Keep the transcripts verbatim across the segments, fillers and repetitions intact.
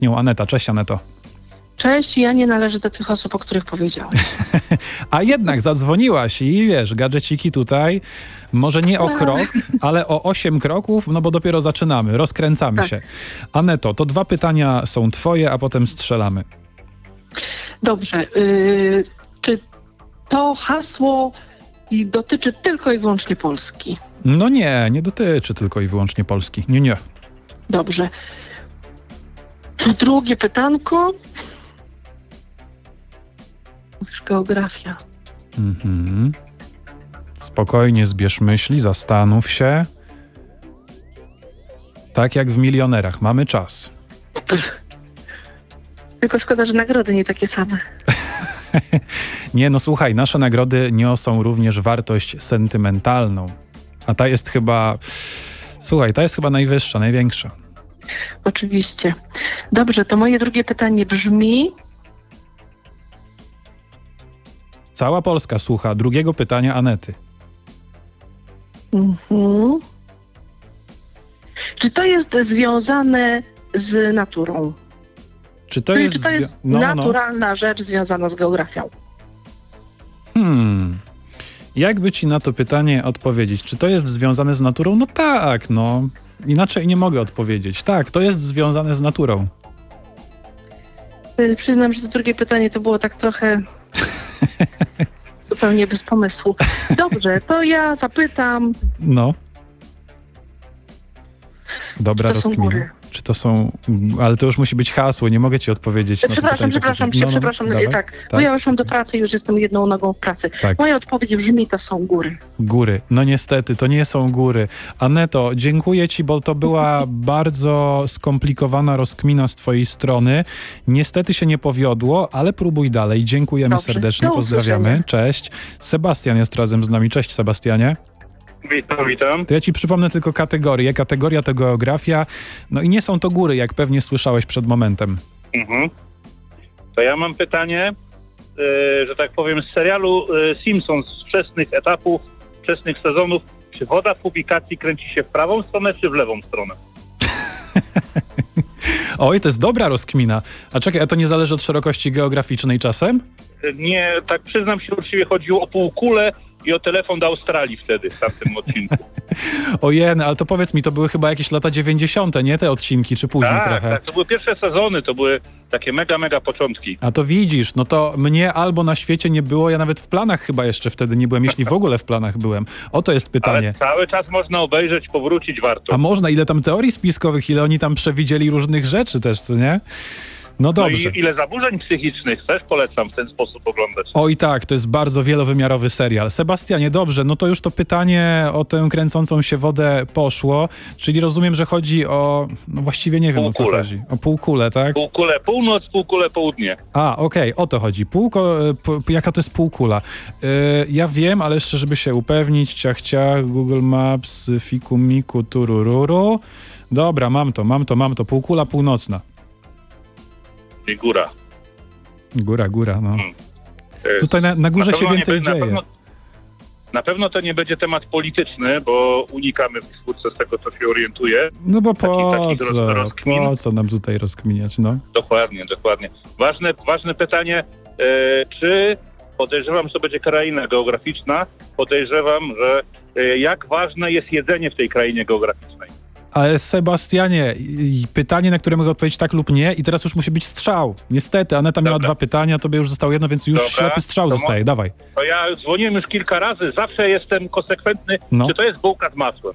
Nią Aneta. Cześć, Aneto. Cześć, ja nie należę do tych osób, o których powiedziałeś. A jednak zadzwoniłaś i wiesz, gadżeciki tutaj, może nie o krok, ale o osiem kroków, no bo dopiero zaczynamy, rozkręcamy tak. się. Aneto, to dwa pytania są twoje, a potem strzelamy. Dobrze. Yy, czy to hasło dotyczy tylko i wyłącznie Polski? No nie, nie dotyczy tylko i wyłącznie Polski. Nie, nie. Dobrze. Drugie pytanko. Mówisz geografia. Mhm. Spokojnie zbierz myśli, zastanów się. Tak jak w Milionerach, mamy czas. Tylko szkoda, że nagrody nie takie same. Nie, no słuchaj, nasze nagrody niosą również wartość sentymentalną. A ta jest chyba... Słuchaj, ta jest chyba najwyższa, największa. Oczywiście. Dobrze, to moje drugie pytanie brzmi... Cała Polska słucha drugiego pytania Anety. Mhm. Czy to jest związane z naturą? Czy to Czyli jest... czy to zwi- jest no, no. naturalna rzecz związana z geografią? Hmm... Jakby ci na to pytanie odpowiedzieć? Czy to jest związane z naturą? No tak, no. Inaczej nie mogę odpowiedzieć. Tak, to jest związane z naturą. Yy, przyznam, że to drugie pytanie to było tak trochę zupełnie bez pomysłu. Dobrze, to ja zapytam. No. Dobra Czy to są rozkmina. góry? Czy to są... Ale to już musi być hasło, nie mogę ci odpowiedzieć. Na to Przepraszam, pytanie. przepraszam się, No, no, przepraszam. dawaj. Tak, tak, bo ja już mam do pracy, już jestem jedną nogą w pracy. Tak. Moja odpowiedź brzmi, to są góry. Góry. No niestety, to nie są góry. Aneto, dziękuję ci, bo to była bardzo skomplikowana rozkmina z twojej strony. Niestety się nie powiodło, ale próbuj dalej. Dziękujemy Dobrze. serdecznie, Do pozdrawiamy. usłyszenia. Cześć. Sebastian jest razem z nami. Cześć, Sebastianie. Witam, witam. To ja ci przypomnę tylko kategorię. Kategoria to geografia. No i nie są to góry, jak pewnie słyszałeś przed momentem. Mhm. To ja mam pytanie, yy, że tak powiem, z serialu yy, Simpsons z wczesnych etapów, wczesnych sezonów. Czy woda w publikacji kręci się w prawą stronę, czy w lewą stronę? Oj, to jest dobra rozkmina. A czekaj, a to nie zależy od szerokości geograficznej czasem? Yy, nie, tak przyznam się uczciwie, chodziło o półkulę i o telefon do Australii wtedy, w tamtym odcinku. Ojej, ale to powiedz mi, to były chyba jakieś lata dziewięćdziesiąte, nie te odcinki, czy później tak, trochę? tak, to były pierwsze sezony, to były takie mega, mega początki. A to widzisz, no to mnie albo na świecie nie było, ja nawet w planach chyba jeszcze wtedy nie byłem, jeśli w ogóle w planach byłem. Oto jest pytanie. Ale cały czas można obejrzeć, powrócić warto. A można, ile tam teorii spiskowych, ile oni tam przewidzieli różnych rzeczy też, co nie? No dobrze. No i ile zaburzeń psychicznych też polecam w ten sposób oglądać. Oj tak, to jest bardzo wielowymiarowy serial. Sebastianie, dobrze, no to już to pytanie o tę kręcącą się wodę poszło, czyli rozumiem, że chodzi o, no właściwie nie wiem Półkulę. o co chodzi. O półkulę, tak? Półkulę północ, półkulę południe. A, okej, o to chodzi. Półko, p, jaka to jest półkula? Yy, ja wiem, ale jeszcze żeby się upewnić, ciach, ciach, Google Maps, fiku, miku, turururu. Dobra, mam to, mam to, mam to. Półkula północna. I góra. Góra, góra, no. Hmm. Yy, Tutaj na, na górze na się pewno więcej nie, dzieje. Na pewno, na pewno to nie będzie temat polityczny, bo unikamy w twórce z tego, co się orientuje. No bo Taki- po taki co? roz- rozkmin. Po co nam tutaj rozkminiać, no? Dokładnie, dokładnie. Ważne, ważne pytanie, e, czy podejrzewam, że to będzie kraina geograficzna, podejrzewam, że e, jak ważne jest jedzenie w tej krainie geograficznej. Ale Sebastianie, i- i pytanie, na które mogę odpowiedzieć tak lub nie i teraz już musi być strzał. Niestety, Aneta miała Dobra. dwa pytania, tobie już zostało jedno, więc już Dobra, ślepy strzał to mo- zostaje, dawaj. To ja dzwoniłem już kilka razy, zawsze jestem konsekwentny, No. czy to jest bułka z masłem.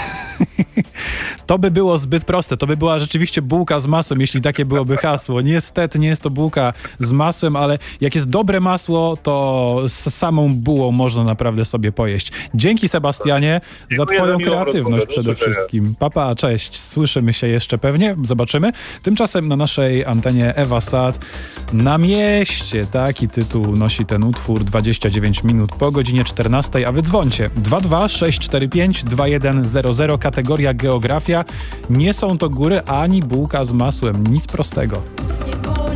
To by było zbyt proste, to by była rzeczywiście bułka z masłem, jeśli takie byłoby hasło. Niestety nie jest to bułka z masłem, ale jak jest dobre masło, to z samą bułą można naprawdę sobie pojeść. Dzięki Sebastianie za Dziękuję twoją za miłą kreatywność rozmowę. Do przede usłyszenia. wszystkim. Papa, cześć, słyszymy się jeszcze pewnie, zobaczymy. Tymczasem na naszej antenie Ewa Sad na mieście, taki tytuł nosi ten utwór, dwadzieścia dziewięć minut po godzinie czternastej, a wy dzwońcie dwa dwa sześć cztery pięć dwa jeden zero zero, kategoria geografia. Nie są to góry ani bułka z masłem, nic prostego. Nic nie boli.